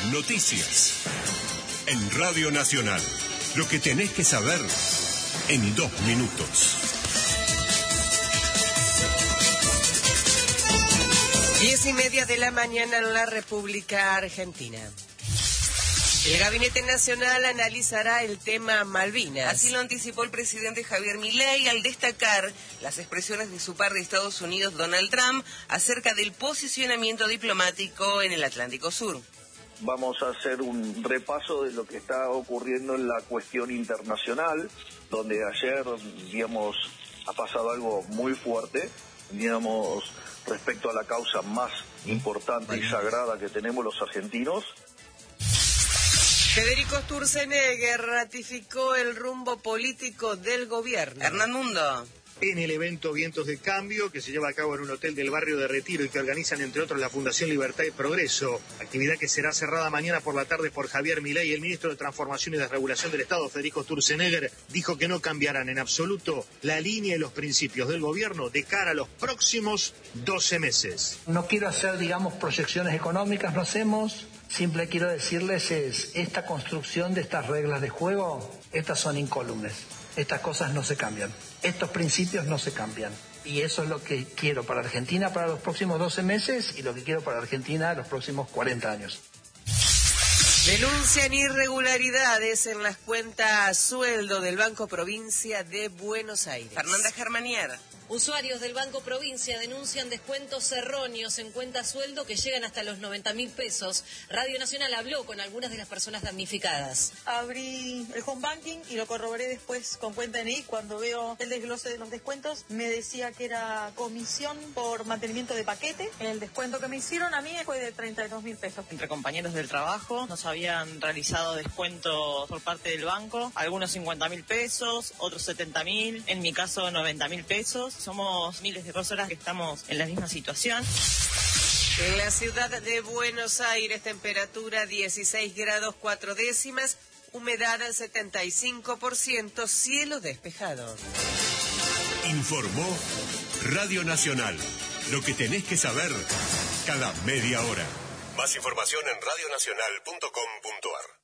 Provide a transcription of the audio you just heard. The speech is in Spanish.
Noticias. En Radio Nacional. Lo que tenés que saber en 2 minutos. 10:30 de la mañana en la República Argentina. El Gabinete Nacional analizará el tema Malvinas. Así lo anticipó el presidente Javier Milei al destacar las expresiones de su par de Estados Unidos, Donald Trump, acerca del posicionamiento diplomático en el Atlántico Sur. Vamos a hacer un repaso de lo que está ocurriendo en la cuestión internacional, donde ayer, ha pasado algo muy fuerte, respecto a la causa más importante y sagrada que tenemos los argentinos. Federico Sturzenegger ratificó el rumbo político del gobierno. Hernán Mundo. En el evento Vientos de Cambio, que se lleva a cabo en un hotel del barrio de Retiro y que organizan, entre otros, la Fundación Libertad y Progreso, actividad que será cerrada mañana por la tarde por Javier Milei. El ministro de Transformación y Desregulación del Estado, Federico Sturzenegger, dijo que no cambiarán en absoluto la línea y los principios del gobierno de cara a los próximos 12 meses. No quiero hacer, proyecciones económicas, no hacemos. Simple quiero decirles esta construcción de estas reglas de juego, estas son incólumes. Estas cosas no se cambian. Estos principios no se cambian. Y eso es lo que quiero para Argentina para los próximos 12 meses y lo que quiero para Argentina los próximos 40 años. Denuncian irregularidades en las cuentas sueldo del Banco Provincia de Buenos Aires. Fernanda Germanier. Usuarios del Banco Provincia denuncian descuentos erróneos en cuentas sueldo que llegan hasta los 90.000 pesos. Radio Nacional habló con algunas de las personas damnificadas. Abrí el home banking y lo corroboré después con cuenta DNI. Cuando veo el desglose de los descuentos, me decía que era comisión por mantenimiento de paquete. El descuento que me hicieron a mí fue de 32.000 pesos. Entre compañeros del trabajo nos habían realizado descuentos por parte del banco, algunos 50.000 pesos, otros 70.000, en mi caso 90.000 pesos. Somos miles de personas que estamos en la misma situación. En la ciudad de Buenos Aires, temperatura 16 grados 4 décimas, humedad al 75%, cielo despejado. Informó Radio Nacional. Lo que tenés que saber cada media hora. Más información en radionacional.com.ar.